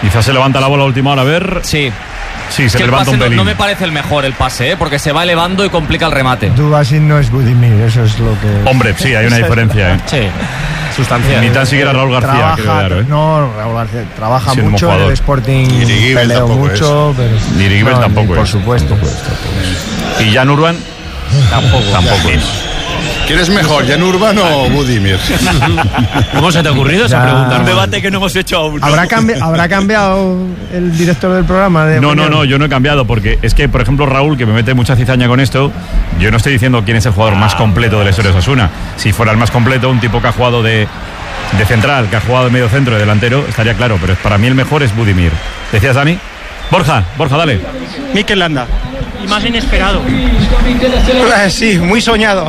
Quizás se levanta la bola a última hora, a ver. Sí. Sí, se levanta un pelín. No me parece el mejor el pase, porque se va elevando y complica el remate. Dubasín no es Budimir, eso es lo que... Hombre, sí, hay una diferencia. Sí, sustancial. Ni tan siquiera Raúl García, trabaja, creo, claro, No, Raúl García trabaja sí, mucho en el Sporting, peleó mucho, pero... Ni Rigibel tampoco por supuesto. ¿Y Jan Urban? Tampoco es. ¿Quién es mejor, Jan Urban o Budimir? ¿Cómo se te ha ocurrido esa pregunta? Un debate que no hemos hecho aún. ¿Habrá cambiado el director del programa? No, yo no he cambiado, porque es que, por ejemplo, Raúl, que me mete mucha cizaña con esto, yo no estoy diciendo quién es el jugador más completo de la historia de Osasuna. Si fuera el más completo, un tipo que ha jugado de central, que ha jugado de medio centro, de delantero, estaría claro, pero para mí el mejor es Budimir. ¿Decías, Dani? Borja, dale. Mikel Landa. Y más inesperado. Sí, muy soñado.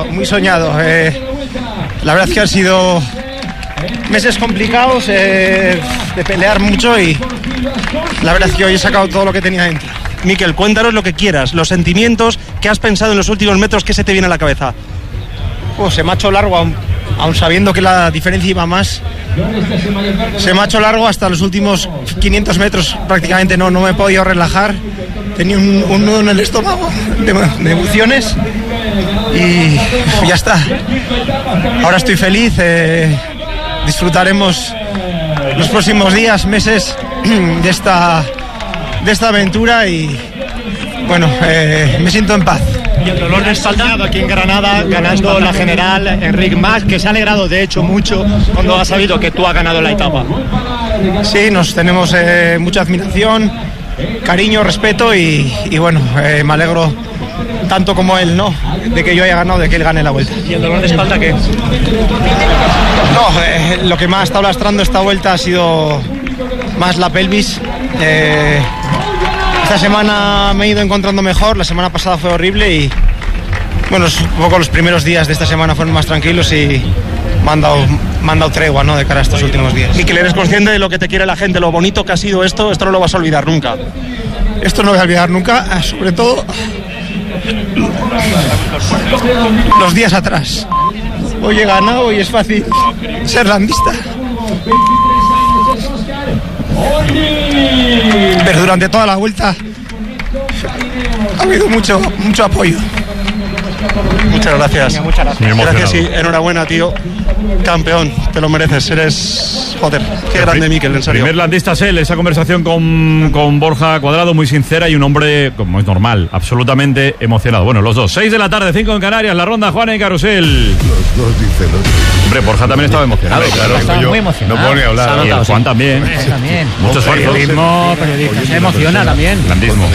La verdad es que han sido meses complicados, de pelear mucho, y la verdad es que hoy he sacado todo lo que tenía dentro. Mikel, cuéntanos lo que quieras, los sentimientos, ¿qué has pensado en los últimos metros? ¿Qué se te viene a la cabeza? Se me ha hecho largo, aún sabiendo que la diferencia iba más. Se me ha hecho largo hasta los últimos 500 metros, prácticamente no me he podido relajar. Tenía un nudo en el estómago de emociones y ya está. Ahora estoy feliz, disfrutaremos los próximos días, meses de esta aventura y bueno, me siento en paz. Y el dolor de espalda aquí en Granada, ganando la general, Enric Mas, que se ha alegrado de hecho mucho cuando ha sabido que tú has ganado la etapa. Sí, nos tenemos mucha admiración, cariño, respeto y bueno, me alegro tanto como él, ¿no? De que yo haya ganado, de que él gane la vuelta. ¿Y el dolor de espalda qué? No, lo que me ha estado lastrando esta vuelta ha sido más la pelvis. Esta semana me he ido encontrando mejor, la semana pasada fue horrible y bueno, un poco los primeros días de esta semana fueron más tranquilos y me han dado tregua, ¿no?, de cara a estos últimos días. Mikel, ¿eres consciente de lo que te quiere la gente, lo bonito que ha sido esto? Esto no lo vas a olvidar nunca. Esto no voy a olvidar nunca, sobre todo los días atrás. Hoy he ganado y es fácil ser landista. Pero durante toda la vuelta ha habido mucho apoyo. Muchas gracias. Gracias y enhorabuena, tío. Campeón, te lo mereces. Eres, joder, qué grande, Mikel, en serio. Primer landista es él. Esa conversación con Borja Cuadrado, muy sincera, y un hombre, como es normal, absolutamente emocionado. Bueno, los dos. 6 de la tarde, 5 en Canarias, la ronda Juan y Carusel. Los dos, dice el otro. Hombre, Borja también estaba emocionado. Claro, estaba muy emocionado. No pone a hablar. Y el Juan también. También. Mucho esfuerzo. Periodista. Se emociona también. Landismo.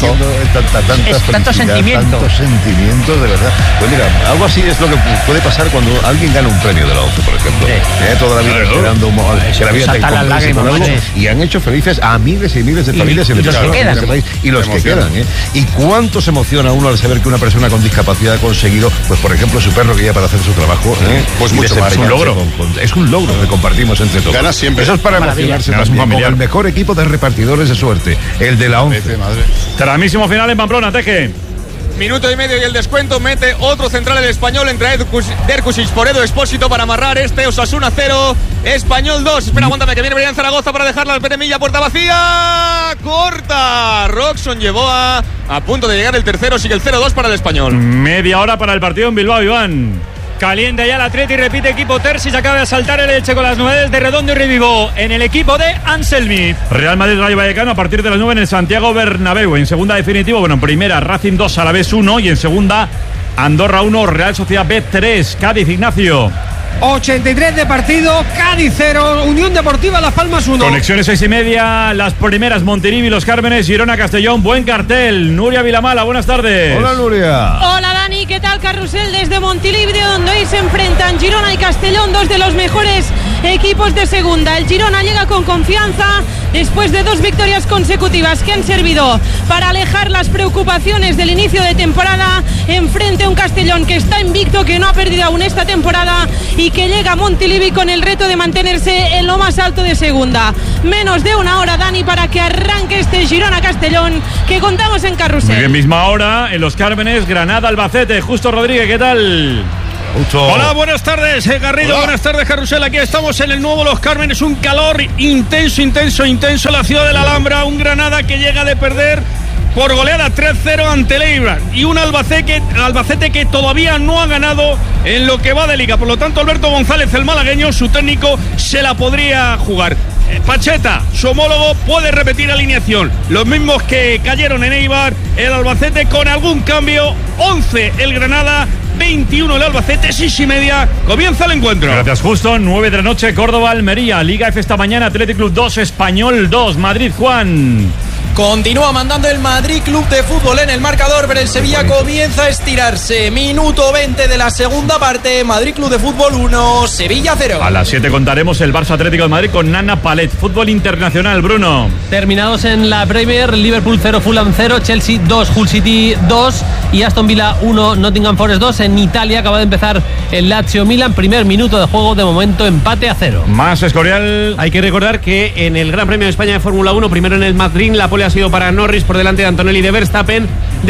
Es tanto sentimiento. Tanto sentimiento, de verdad. Pues mira, algo así es lo que puede pasar cuando alguien gana un premio de la ONCE, por ejemplo. Toda la vida esperando que la vida te compense por algo, y han hecho felices a miles y miles de familias en este país. Y los que quedan, ¿Y cuánto se emociona uno al saber que una persona con discapacidad ha conseguido, pues por ejemplo, su perro guía para hacer su trabajo? Pues mucho más. Es un logro. Es un logro que compartimos entre todos. Ganas siempre. Eso es para emocionarse también, con el mejor equipo de repartidores de suerte, el de la ONCE. Tramísimo final en Pamplona, Teje. Minuto y medio y el descuento, mete otro central el Español, entra Derkusic por Edu Expósito para amarrar Osasuna 0, Español 2. Espera, aguántame, que viene Brian Zaragoza para dejarla al Peremilla, puerta vacía, corta. Roxon llevó a punto de llegar el tercero, sigue el 0-2 para el Español. Media hora para el partido en Bilbao, Iván. Caliente ya el Atleti, repite equipo Terzic, acaba de saltar el Elche con las novedades de Redondo y Revivó en el equipo de Anselmi. Real Madrid Rayo Vallecano a partir de las 9 en el Santiago Bernabéu. En segunda definitivo, en primera Racing 2, Alavés 1 y en segunda Andorra 1, Real Sociedad B 3. Cádiz, Ignacio. 83 de partido, Cádiz 0, Unión Deportiva Las Palmas 1. Conexiones 6:30, las primeras Montilivi, Los Cármenes, Girona, Castellón, buen cartel. Nuria Vilamala, buenas tardes. Hola, Nuria. Hola, Dani, ¿qué tal? Carrusel desde Montilivi, donde hoy se enfrentan Girona y Castellón, dos de los mejores equipos de segunda. El Girona llega con confianza después de 2 victorias consecutivas que han servido para alejar las preocupaciones del inicio de temporada, enfrente a un Castellón que está invicto, que no ha perdido aún esta temporada y que llega a Montilivi con el reto de mantenerse en lo más alto de segunda. Menos de una hora, Dani, para que arranque este Girona-Castellón que contamos en Carrusel. Muy bien, misma hora en Los Cármenes, Granada-Albacete. Justo Rodríguez, ¿qué tal? Mucho. Hola, buenas tardes, Garrido. Hola. Buenas tardes, Carrusel. Aquí estamos en el nuevo Los Cármenes. Un calor intenso en la ciudad de la Alhambra. Un Granada que llega de perder por goleada 3-0 ante el Eibar. Y un Albacete que todavía no ha ganado en lo que va de liga. Por lo tanto, Alberto González, el malagueño, su técnico, se la podría jugar. Pacheta, su homólogo, puede repetir alineación. Los mismos que cayeron en Eibar. El Albacete con algún cambio. 11 el Granada, 21 el Albacete, 6:30. Comienza el encuentro. Gracias, Justo. 9 de la noche, Córdoba, Almería. Liga F esta mañana, Athletic Club 2, Español 2, Madrid, Juan. Continúa mandando el Madrid Club de Fútbol en el marcador, pero el Sevilla comienza a estirarse. Minuto 20 de la segunda parte. Madrid Club de Fútbol 1, Sevilla 0. A las 7 contaremos el Barça Atlético de Madrid con Nana Palet. Fútbol internacional, Bruno. Terminados en la Premier, Liverpool 0, Fulham 0, Chelsea 2, Hull City 2 y Aston Villa 1, Nottingham Forest 2. En Italia acaba de empezar el Lazio Milan. Primer minuto de juego, de momento empate a 0. Más Escorial. Hay que recordar que en el Gran Premio de España de Fórmula 1, primero en el Madrid, la pole ha sido para Norris por delante de Antonelli de Verstappen.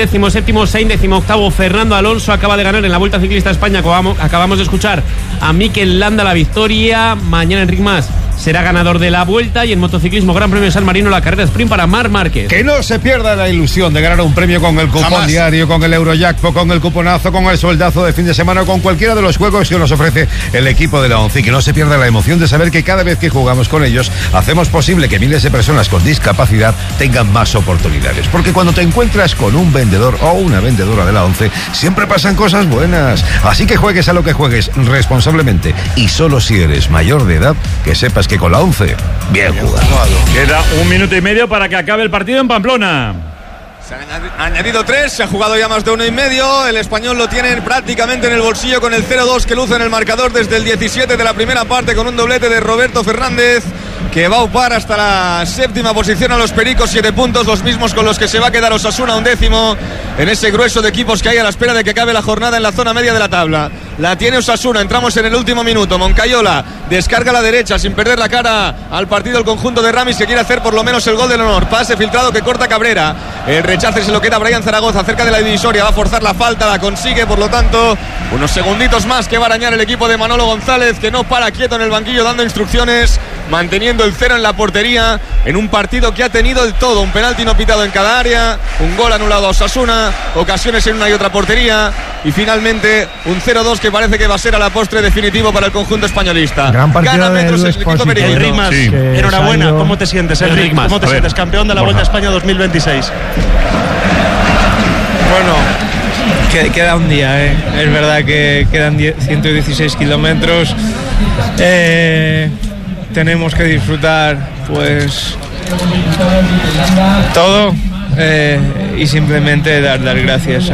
17º Sainz, 18º Fernando Alonso. Acaba de ganar en la Vuelta Ciclista a España. Acabamos de escuchar a Mikel Landa la victoria. Mañana Enric Mas será ganador de la Vuelta, y en motociclismo Gran Premio de San Marino la carrera sprint para Marc Márquez. Que no se pierda la ilusión de ganar un premio con el cupón diario, con el Eurojackpot, con el cuponazo, con el soldazo de fin de semana, con cualquiera de los juegos que nos ofrece el equipo de la ONCE. Y que no se pierda la emoción de saber que cada vez que jugamos con ellos hacemos posible que miles de personas con discapacidad tengan más oportunidades. Porque cuando te encuentras con un vendedor o una vendedora de la ONCE, siempre pasan cosas buenas. Así que juegues a lo que juegues responsablemente, y solo si eres mayor de edad, que sepas que con la ONCE, bien jugado. Queda 1 minuto y medio para que acabe el partido en Pamplona. Se han añadido 3, se ha jugado ya más de 1,5. El Español lo tiene prácticamente en el bolsillo con el 0-2 que luce en el marcador desde el 17 de la primera parte, con un doblete de Roberto Fernández, que va a upar hasta la 7ª posición a los Pericos, 7 puntos, los mismos con los que se va a quedar Osasuna, 11º, en ese grueso de equipos que hay a la espera de que acabe la jornada en la zona media de la tabla. La tiene Osasuna, entramos en el último minuto. Moncayola descarga a la derecha sin perder la cara al partido el conjunto de Ramis, que quiere hacer por lo menos el gol del honor. Pase filtrado que corta Cabrera, el rechace se lo queda Brian Zaragoza cerca de la divisoria, va a forzar la falta, la consigue, por lo tanto unos segunditos más que va a arañar el equipo de Manolo González, que no para quieto en el banquillo dando instrucciones, manteniendo el 0 en la portería, en un partido que ha tenido el todo, un penalti no pitado en cada área, un gol anulado a Osasuna, ocasiones en una y otra portería, y finalmente un 0-2 que parece que va a ser a la postre definitivo para el conjunto españolista. Gran partido. Gana metros de el equipo periquito. Enric Mas, sí. Enhorabuena, salió... ¿cómo te sientes, Enric? ¿Cómo te sientes? Campeón de la Vuelta a España 2026. Bueno, queda un día, es verdad que quedan 116 kilómetros. Tenemos que disfrutar pues todo, y simplemente dar gracias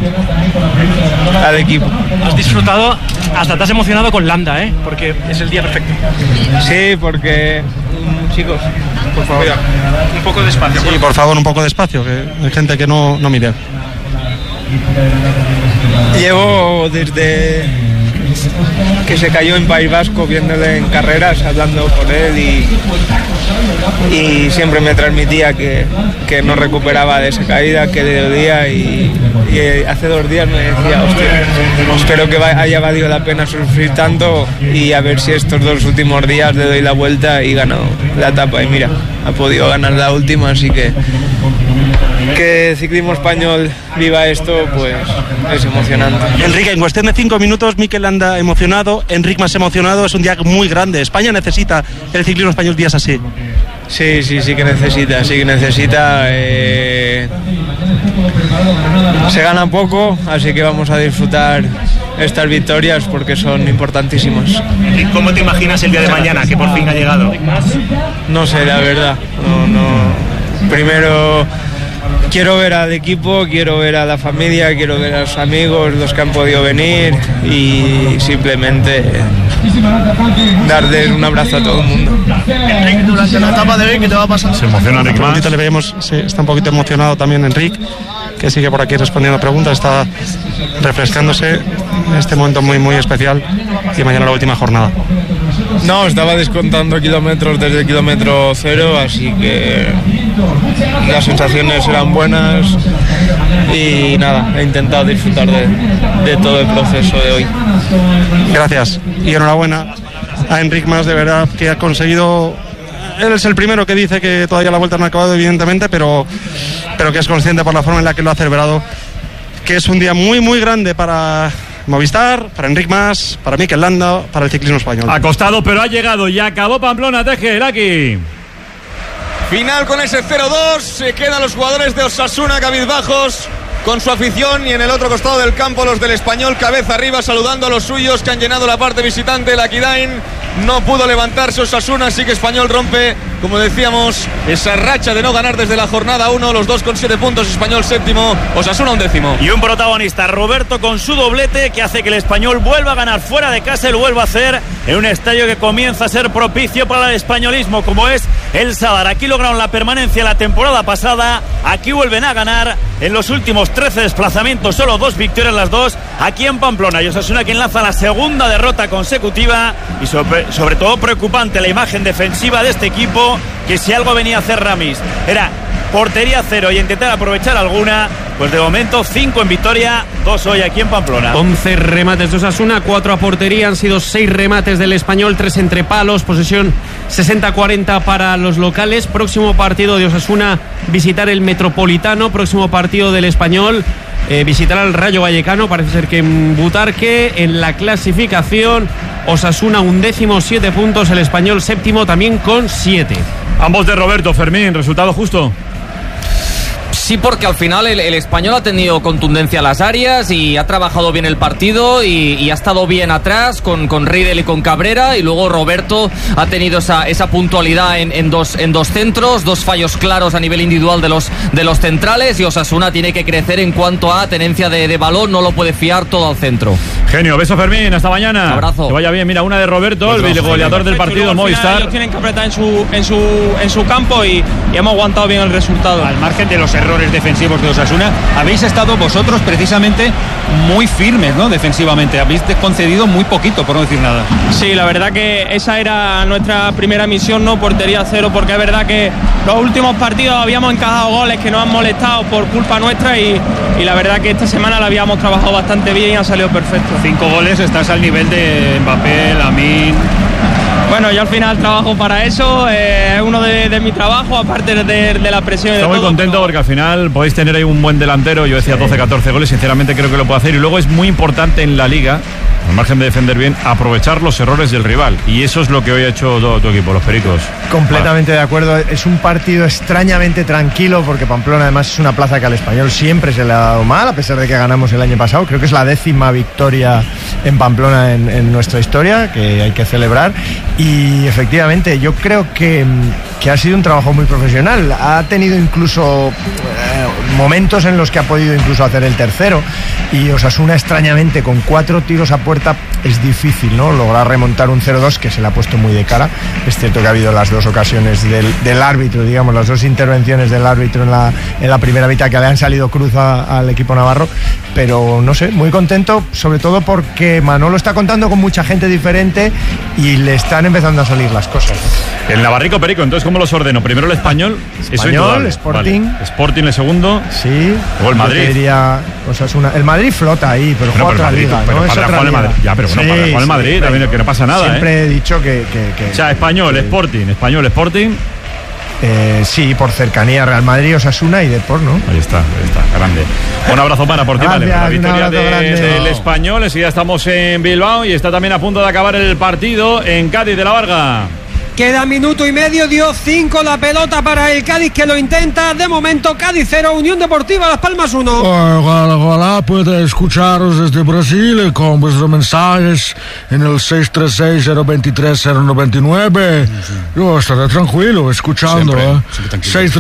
al equipo. Has disfrutado, hasta te has emocionado con Landa, porque es el día perfecto. Sí, porque chicos, por favor, un poco de espacio. Sí, por favor, un poco de espacio, que hay gente que no mire. Llevo desde que se cayó en País Vasco viéndole en carreras, hablando con él, y siempre me transmitía que no recuperaba de esa caída, que le dolía, y hace 2 días me decía, hostia, espero que haya valido la pena sufrir tanto, y a ver si estos 2 últimos días le doy la vuelta y gano la etapa. Y mira, ha podido ganar la última, así que ciclismo español viva esto, pues es emocionante. Enrique, en cuestión de 5 minutos, Mikel Landa emocionado, Enric más emocionado, es un día muy grande. España necesita el ciclismo español días así. Sí que necesita. Se gana poco, así que vamos a disfrutar estas victorias porque son importantísimas. ¿Cómo te imaginas el día de mañana, que por fin ha llegado? No sé, la verdad. No. Primero quiero ver al equipo, quiero ver a la familia, quiero ver a los amigos, los que han podido venir, y simplemente darles un abrazo a todo el mundo. Enric, durante la etapa de hoy, ¿qué te va a pasar? Se emociona Enric más. Le vemos, sí, está un poquito emocionado también Enric, que sigue por aquí respondiendo preguntas, está refrescándose en este momento muy, muy especial, y mañana la última jornada. No, estaba descontando kilómetros desde el kilómetro 0, así que las sensaciones eran buenas, y nada, he intentado disfrutar de todo el proceso de hoy. Gracias y enhorabuena a Enric Mas, de verdad que ha conseguido. Él es el primero que dice que todavía la vuelta no ha acabado, evidentemente, pero que es consciente por la forma en la que lo ha celebrado, que es un día muy muy grande para Movistar, para Enric Mas, para Mikel Landa, para el ciclismo español. Ha costado, pero ha llegado y acabó Pamplona. Teje, Laki. Final con ese 0-2. Se quedan los jugadores de Osasuna cabizbajos con su afición, y en el otro costado del campo los del Español cabeza arriba saludando a los suyos que han llenado la parte visitante. La Kidain no pudo levantarse Osasuna, así que Español rompe, como decíamos, esa racha de no ganar desde la jornada 1. Los dos con 7 puntos, Español séptimo, Osasuna 11º. Y un protagonista, Roberto, con su doblete que hace que el Español vuelva a ganar fuera de casa y lo vuelva a hacer en un estadio que comienza a ser propicio para el españolismo, como es el Sadar. Aquí lograron la permanencia la temporada pasada, aquí vuelven a ganar en los últimos 13 desplazamientos, solo 2 victorias las dos aquí en Pamplona. Y Osasuna quien lanza la segunda derrota consecutiva, y sobre todo preocupante la imagen defensiva de este equipo, que si algo venía a hacer Ramis era portería cero y intentar aprovechar alguna, pues de momento 5 en Vitoria, 2 hoy aquí en Pamplona. 11 remates de Osasuna, 4 a portería, han sido 6 remates del Español, 3 entre palos, posesión 60-40 para los locales. Próximo partido de Osasuna, visitar el Metropolitano. Próximo partido del Español, visitará el Rayo Vallecano. Parece ser que en Butarque. En la clasificación, Osasuna 11º, 7 puntos, el Español 7º también con 7. Ambos de Roberto. Fermín, ¿resultado justo? Sí, porque al final el Español ha tenido contundencia a las áreas y ha trabajado bien el partido y ha estado bien atrás con Riedel y con Cabrera, y luego Roberto ha tenido esa puntualidad en dos centros, 2 fallos claros a nivel individual de los centrales, y Osasuna tiene que crecer en cuanto a tenencia de balón, no lo puede fiar todo al centro. Genio, beso Fermín, hasta mañana. Abrazo. Que vaya bien. Mira, una de Roberto, el goleador del partido, Movistar. Ellos tienen que apretar en su campo y hemos aguantado bien el resultado. Al margen de los errores defensivos de Osasuna, habéis estado vosotros precisamente muy firmes, ¿no? Defensivamente, habéis concedido muy poquito, por no decir nada. Sí, la verdad que esa era nuestra primera misión, no portería cero, porque es verdad que los últimos partidos habíamos encajado goles que nos han molestado por culpa nuestra, y la verdad que esta semana la habíamos trabajado bastante bien y ha salido perfecto. 5 goles, estás al nivel de Mbappé, Lamine. Bueno, yo al final trabajo para eso, es uno de mi trabajo, aparte de la presión. Estoy muy contento porque al final podéis tener ahí un buen delantero. Yo decía 12-14 goles, sinceramente creo que lo puede hacer. Y luego es muy importante en la Liga, al margen de defender bien, aprovechar los errores del rival. Y eso es lo que hoy ha hecho todo tu equipo, los Pericos. Completamente de acuerdo. Es un partido extrañamente tranquilo, porque Pamplona además es una plaza que al Español siempre se le ha dado mal, a pesar de que ganamos el año pasado. Creo que es la 10ª victoria en Pamplona en nuestra historia, que hay que celebrar. Y efectivamente yo creo que ha sido un trabajo muy profesional. Ha tenido incluso momentos en los que ha podido incluso hacer el tercero, y Osasuna extrañamente con 4 tiros a puerta es difícil, ¿no?, lograr remontar un 0-2 que se le ha puesto muy de cara. Es cierto que ha habido las 2 ocasiones del árbitro, digamos, las 2 intervenciones del árbitro en la primera mitad que le han salido cruz al equipo navarro, pero no sé, muy contento, sobre todo porque Manolo está contando con mucha gente diferente y le están empezando a salir las cosas, ¿no? El Navarrico, Perico, entonces ¿cómo los ordeno? Primero el Español, Sporting. Vale. Sporting el segundo. Sí. O el Madrid. Diría Osasuna. El Madrid flota ahí, pero juega otra liga, pero ¿no? Es otra liga. Madrid. Ya, pero bueno, sí, para jugar el Madrid siempre, también, que no pasa nada. Siempre he dicho que o sea, Español, Sporting. Sí, por cercanía, Real Madrid, Osasuna y Depor, ¿no? Ahí está, grande. Un abrazo para por ti, vale. La victoria del Español. Enseguida estamos en Bilbao y está también a punto de acabar el partido en Cádiz de la Varga. Queda minuto y medio, dio 5 la pelota para el Cádiz, que lo intenta. De momento, Cádiz 0, Unión Deportiva Las Palmas 1. Ojalá pueda escucharos desde Brasil con vuestros mensajes en el 636-023-099. Yo estaré tranquilo escuchando. Siempre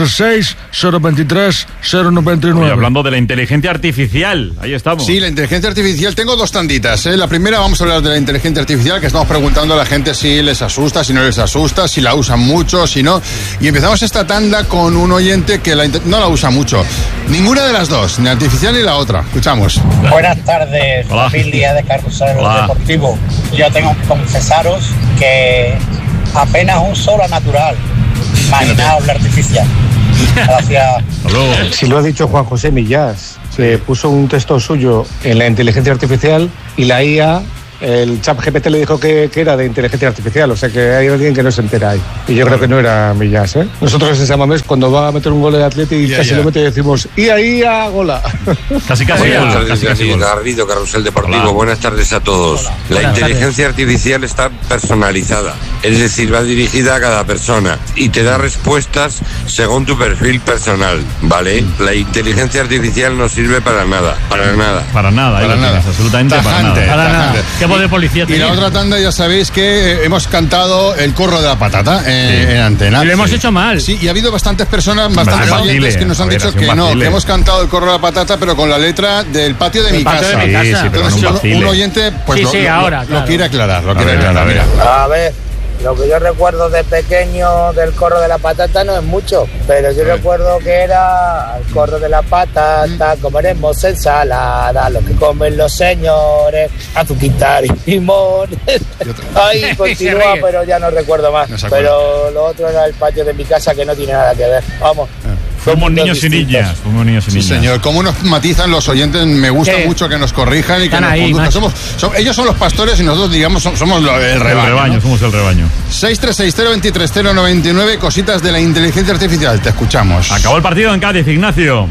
636-023-099. Hablando de la inteligencia artificial, ahí estamos. Sí, la inteligencia artificial, tengo 2 tanditas. La primera, vamos a hablar de la inteligencia artificial, que estamos preguntando a la gente si les asusta, si no les asusta, si la usan mucho, si no. Y empezamos esta tanda con un oyente que no la usa mucho. Ninguna de las dos, ni la artificial ni la otra. Escuchamos. Buenas tardes, familia de Carrusel Deportivo. Yo tengo que confesaros que apenas un solo natural. Imaginaos la artificial. Gracias. Si lo ha dicho Juan José Millás, que puso un texto suyo en la inteligencia artificial y la IA, el ChatGPT le dijo que era de inteligencia artificial, o sea que hay alguien que no se entera ahí. Y yo creo que no era Millás, ¿eh? Nosotros en San Mamés, cuando va a meter un gol de Atleti y casi lo mete, y decimos ¡IA, gola! Casi. Buenas tardes, Garrido, Carrusel Deportivo. Hola. Buenas tardes a todos. La inteligencia artificial está personalizada, es decir, va dirigida a cada persona y te da respuestas según tu perfil personal, ¿vale? La inteligencia artificial no sirve para nada. Absolutamente tajante, para nada. De policía y la otra tanda, ya sabéis que hemos cantado el corro de la patata en antena. Y lo hemos hecho mal. Sí, y ha habido bastantes personas, bastantes oyentes que nos han dicho que no, que hemos cantado el corro de la patata, pero con la letra del patio de mi casa. Entonces, un oyente, pues lo quiere aclarar. A ver. Lo que yo recuerdo de pequeño del corro de la patata no es mucho, pero yo recuerdo que era el corro de la patata, comeremos ensalada, lo que comen los señores, azuquita y limón. Ahí continúa, pero ya no recuerdo más. Pero lo otro era el patio de mi casa, que no tiene nada que ver. Vamos. Somos niños y niñas. Sí, señor. Cómo nos matizan los oyentes. Me gusta mucho que nos corrijan y que nos conduzcan. Ellos son los pastores y nosotros, digamos, somos el rebaño. Somos el rebaño. 636023099, cositas de la inteligencia artificial. Te escuchamos. Acabó el partido en Cádiz, Ignacio.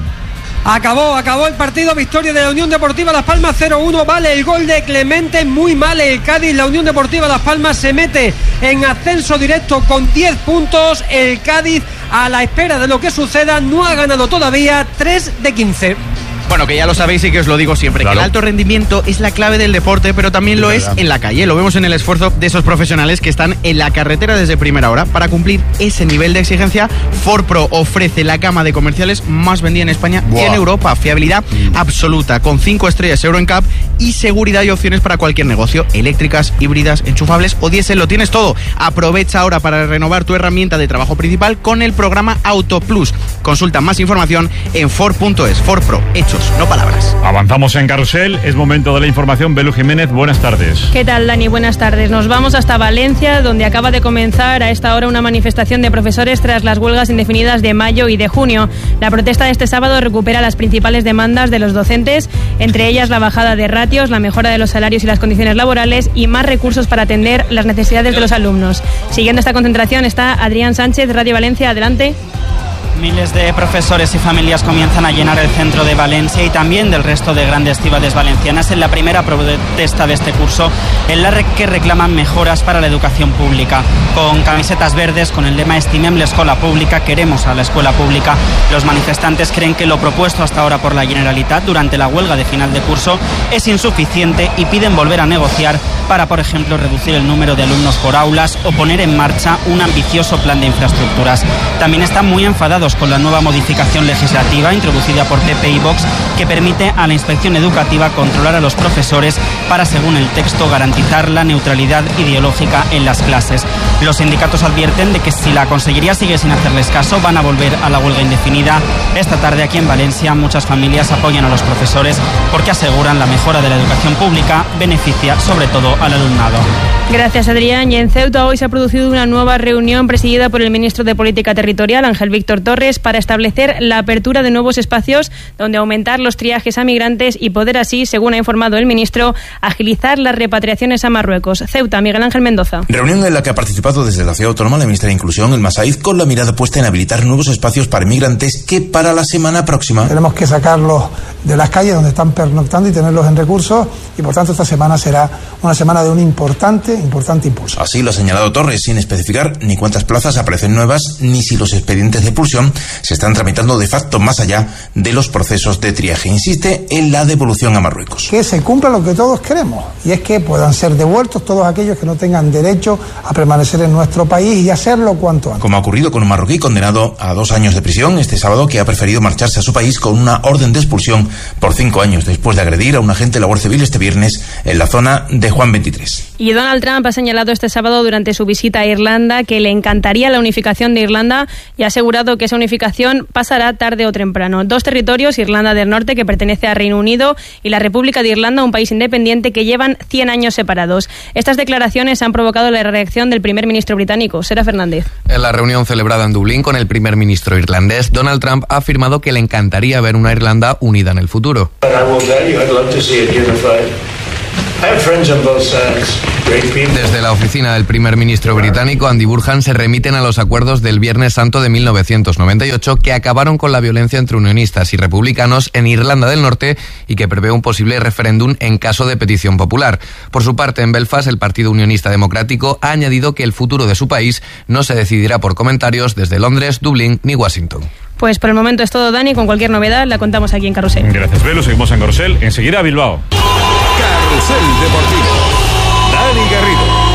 Acabó el partido, victoria de la Unión Deportiva Las Palmas 0-1, vale el gol de Clemente, muy mal el Cádiz, la Unión Deportiva Las Palmas se mete en ascenso directo con 10 puntos, el Cádiz a la espera de lo que suceda no ha ganado todavía, 3 de 15. Bueno, que ya lo sabéis y que os lo digo siempre, claro, que el alto rendimiento es la clave del deporte, pero también lo es en la calle. Lo vemos en el esfuerzo de esos profesionales que están en la carretera desde primera hora. Para cumplir ese nivel de exigencia, Ford Pro ofrece la gama de comerciales más vendida en España y en Europa. Fiabilidad absoluta, con 5 estrellas Euro NCAP y seguridad y opciones para cualquier negocio. Eléctricas, híbridas, enchufables o diésel, lo tienes todo. Aprovecha ahora para renovar tu herramienta de trabajo principal con el programa Auto Plus. Consulta más información en Ford.es. Ford Pro, hechos, no palabras. Avanzamos en Carrusel, es momento de la información. Belu Jiménez, buenas tardes. ¿Qué tal, Dani? Buenas tardes. Nos vamos hasta Valencia, donde acaba de comenzar a esta hora una manifestación de profesores tras las huelgas indefinidas de mayo y de junio. La protesta de este sábado recupera las principales demandas de los docentes, entre ellas la bajada de ratios, la mejora de los salarios y las condiciones laborales y más recursos para atender las necesidades de los alumnos. Siguiendo esta concentración está Adrián Sánchez, Radio Valencia, adelante. Miles de profesores y familias comienzan a llenar el centro de Valencia y también del resto de grandes ciudades valencianas en la primera protesta de este curso, en la que reclaman mejoras para la educación pública. Con camisetas verdes, con el lema Estimem l'escola pública, queremos a la escuela pública, los manifestantes creen que lo propuesto hasta ahora por la Generalitat durante la huelga de final de curso es insuficiente y piden volver a negociar para, por ejemplo, reducir el número de alumnos por aulas o poner en marcha un ambicioso plan de infraestructuras. También están muy enfadados con la nueva modificación legislativa introducida por PP y Vox, que permite a la inspección educativa controlar a los profesores para, según el texto, garantizar la neutralidad ideológica en las clases. Los sindicatos advierten de que si la Consellería sigue sin hacerles caso, van a volver a la huelga indefinida. Esta tarde aquí en Valencia muchas familias apoyan a los profesores porque aseguran la mejora de la educación pública beneficia sobre todo al alumnado. Gracias, Adrián. Y en Ceuta hoy se ha producido una nueva reunión presidida por el ministro de Política Territorial, Ángel Víctor Torres, para establecer la apertura de nuevos espacios donde aumentar los triajes a migrantes y poder así, según ha informado el ministro, agilizar las repatriaciones a Marruecos. Ceuta, Miguel Ángel Mendoza. Reunión en la que ha participado desde la Ciudad Autónoma la ministra de Inclusión, Elma Saíz, con la mirada puesta en habilitar nuevos espacios para migrantes que para la semana próxima tenemos que sacarlos de las calles donde están pernoctando y tenerlos en recursos, y por tanto esta semana será una semana de un importante impulso. Así lo ha señalado Torres, sin especificar ni cuántas plazas aparecen nuevas, ni si los expedientes de expulsión se están tramitando de facto más allá de los procesos de triaje. Insiste en la devolución a Marruecos. Que se cumpla lo que todos queremos, y es que puedan ser devueltos todos aquellos que no tengan derecho a permanecer en nuestro país y hacerlo cuanto antes. Como ha ocurrido con un marroquí condenado a 2 años de prisión este sábado, que ha preferido marcharse a su país con una orden de expulsión por 5 años después de agredir a un agente de la Guardia Civil este viernes en la zona de Juan 23. Y Donald Trump ha señalado este sábado durante su visita a Irlanda que le encantaría la unificación de Irlanda y ha asegurado que esa unificación pasará tarde o temprano. 2 territorios, Irlanda del Norte, que pertenece a Reino Unido, y la República de Irlanda, un país independiente, que llevan 100 años separados. Estas declaraciones han provocado la reacción del primer ministro británico, Sara Fernández. En la reunión celebrada en Dublín con el primer ministro irlandés, Donald Trump ha afirmado que le encantaría ver una Irlanda unida en el futuro. Desde la oficina del primer ministro británico, Andy Burnham, se remiten a los acuerdos del Viernes Santo de 1998 que acabaron con la violencia entre unionistas y republicanos en Irlanda del Norte y que prevé un posible referéndum en caso de petición popular. Por su parte, en Belfast, el Partido Unionista Democrático ha añadido que el futuro de su país no se decidirá por comentarios desde Londres, Dublín ni Washington. Pues por el momento es todo, Dani. Con cualquier novedad la contamos aquí en Carrusel. Gracias, Velo. Seguimos en Carrusel. Enseguida a Bilbao. Carrusel Deportivo. Dani Garrido.